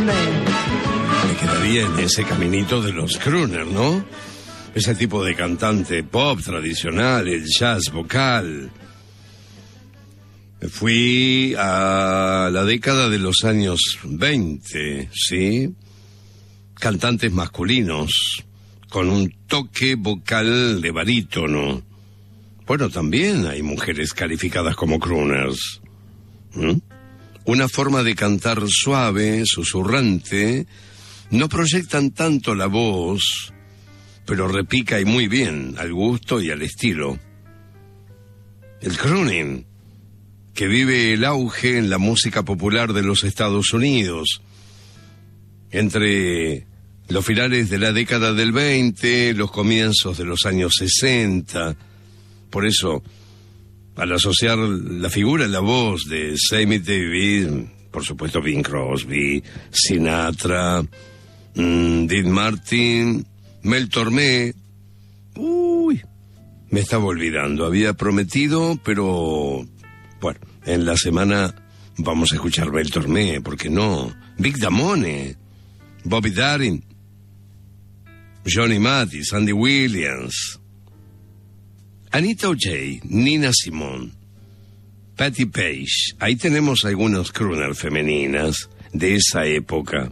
Me quedaría en ese caminito de los crooners, ¿no? Ese tipo de cantante pop tradicional, el jazz vocal. Me fui a la década de los años 20, ¿sí? Cantantes masculinos, con un toque vocal de barítono. Bueno, también hay mujeres calificadas como crooners. Una forma de cantar suave, susurrante, no proyectan tanto la voz, pero repica y muy bien, al gusto y al estilo. El crooning, que vive el auge en la música popular de los Estados Unidos, entre los finales de la década del 20, los comienzos de los años 60. Por eso, al asociar la figura, la voz de Sammy Davis, por supuesto Bing Crosby, Sinatra, Dean Martin, Mel Tormé, me estaba olvidando, había prometido, pero bueno, en la semana vamos a escuchar Mel Tormé, ¿por qué no? Big Damone, Bobby Darin, Johnny Mathis, Andy Williams, Anita O'Jay, Nina Simone, Patti Page. Ahí tenemos algunos crooners femeninas de esa época.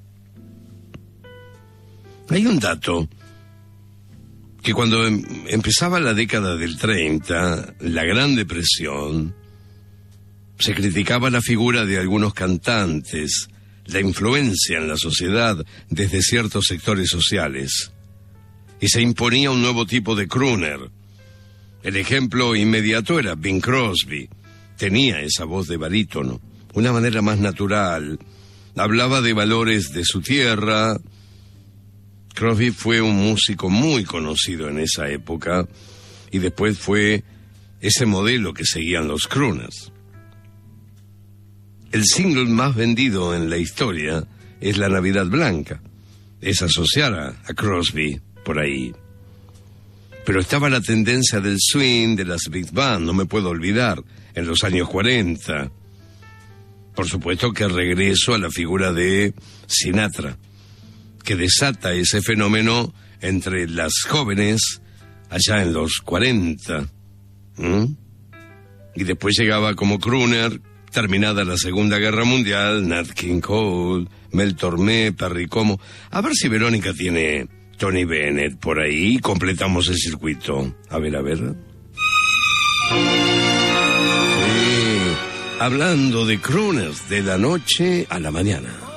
Hay un dato, que cuando empezaba la década del 30, la Gran Depresión, se criticaba la figura de algunos cantantes, la influencia en la sociedad desde ciertos sectores sociales, y se imponía un nuevo tipo de crooner. El ejemplo inmediato era Bing Crosby. Tenía esa voz de barítono, una manera más natural, hablaba de valores de su tierra. Crosby fue un músico muy conocido en esa época, y después fue ese modelo que seguían los crooners. El single más vendido en la historia es La Navidad Blanca. Es asociar a Crosby por ahí. Pero estaba la tendencia del swing, de las big band, no me puedo olvidar, en los años 40. Por supuesto que regreso a la figura de Sinatra, que desata ese fenómeno entre las jóvenes allá en los 40. Y después llegaba como crooner, terminada la Segunda Guerra Mundial, Nat King Cole, Mel Tormé, Perry Como. A ver si Verónica tiene Tony Bennett por ahí y completamos el circuito. A ver. Sí, hablando de crooners de la noche a la mañana.